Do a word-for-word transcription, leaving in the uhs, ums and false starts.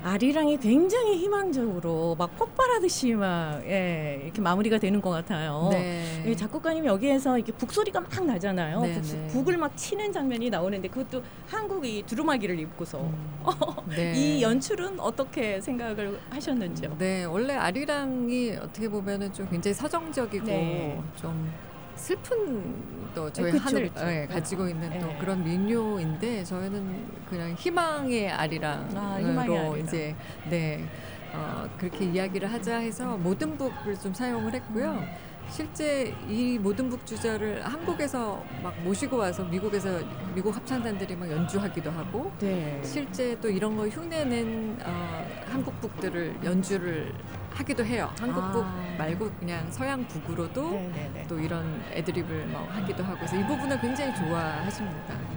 아리랑이 굉장히 희망적으로 막 폭발하듯이 막 예, 이렇게 마무리가 되는 것 같아요. 네. 예, 작곡가님이 여기에서 이렇게 북소리가 막 나잖아요. 네, 북, 네. 북을 막 치는 장면이 나오는데 그것도 한국이 두루마기를 입고서 음, 네. 이 연출은 어떻게 생각을 하셨는지요? 네, 원래 아리랑이 어떻게 보면은 좀 굉장히 서정적이고 네. 좀 슬픈 또 저희 그쵸, 하늘 그쵸. 예, 가지고 있는 또 네. 그런 민요인데 저희는 그냥 희망의 아리랑으로 아, 희망의 아리랑. 이제 네 어, 그렇게 이야기를 하자 해서 모든 북을 좀 사용을 했고요. 음. 실제 이 모든 북 주자를 한국에서 막 모시고 와서 미국에서 미국 합창단들이 막 연주하기도 하고 네. 실제 또 이런 거 흉내낸 어, 한국 북들을 연주를 하기도 해요. 한국 북 아. 말고 그냥 서양 북으로도 네네네. 또 이런 애드립을 뭐 하기도 하고 그래서 이 부분을 굉장히 좋아하십니다.